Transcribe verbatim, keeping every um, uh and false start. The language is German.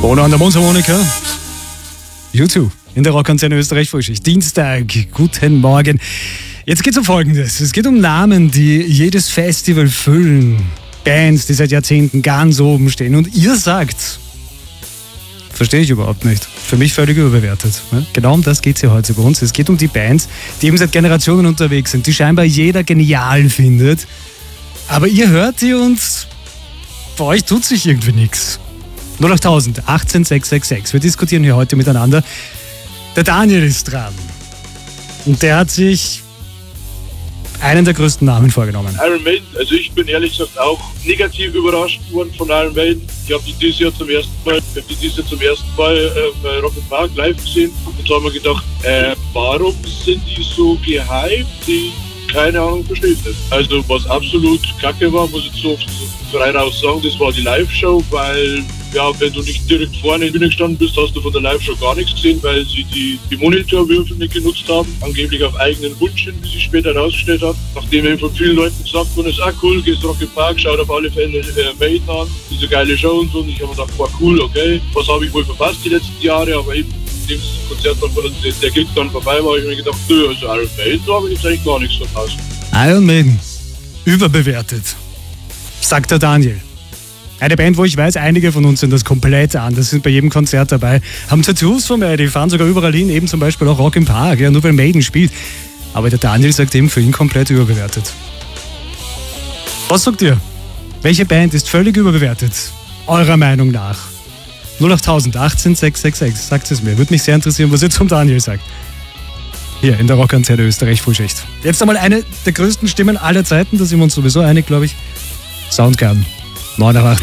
Bono an der Mundharmonika. YouTube in der Rockantenne Österreich Frühschicht. Dienstag, guten Morgen. Jetzt geht es um Folgendes. Es geht um Namen, die jedes Festival füllen. Bands, die seit Jahrzehnten ganz oben stehen. Und ihr sagt, verstehe ich überhaupt nicht. Für mich völlig überbewertet. Genau um das geht es hier heute bei uns. Es geht um die Bands, die eben seit Generationen unterwegs sind, die scheinbar jeder genial findet. Aber ihr hört die und bei euch tut sich irgendwie nichts. null acht tausend achtzehn sechs sechs sechs. Wir diskutieren hier heute miteinander. Der Daniel ist dran. Und der hat sich einen der größten Namen vorgenommen. Iron Maiden, also ich bin ehrlich gesagt auch negativ überrascht worden von Iron Maiden. Ich habe die dieses Jahr zum ersten Mal, ich hab die dieses Jahr zum ersten Mal äh, bei Rock im Park live gesehen. Und da haben wir gedacht, äh, warum sind die so gehypt? Die keine Ahnung, verstehe ich nicht. Also was absolut kacke war, muss ich so frei raus sagen, das war die Live-Show, weil ja, wenn du nicht direkt vorne in der Bühne gestanden bist, hast du von der Live-Show gar nichts gesehen, weil sie die, die Monitorwürfel nicht genutzt haben, angeblich auf eigenen Wunsch hin, wie sich später herausgestellt hat. Nachdem eben von vielen Leuten gesagt wurde, ah cool, gehst Rock im Park, schaut auf alle Fälle äh, Maiden an, diese geile Show und so. Und ich habe mir gedacht, war cool, okay, was habe ich wohl verpasst die letzten Jahre, aber eben nachdem das Konzert dann, der, der Gig dann vorbei war, habe ich mir gedacht, nö, also Iron Maiden, da habe ich jetzt eigentlich gar nichts verpasst. Iron Maiden, überbewertet, sagt der Daniel. Eine Band, wo ich weiß, einige von uns sind das komplett an. Das sind bei jedem Konzert dabei. Haben Tattoos von mir, die fahren sogar überall hin, eben zum Beispiel auch Rock im Park, ja, nur weil Maiden spielt. Aber der Daniel sagt eben, für ihn komplett überbewertet. Was sagt ihr? Welche Band ist völlig überbewertet? Eurer Meinung nach? null acht tausend achtzehn sechs sechs sechs, sagt es mir. Würde mich sehr interessieren, was ihr zum Daniel sagt. Hier in der Rockantenne Österreich Frühschicht. Jetzt einmal eine der größten Stimmen aller Zeiten, da sind wir uns sowieso einig, glaube ich. Soundgarden. neun acht.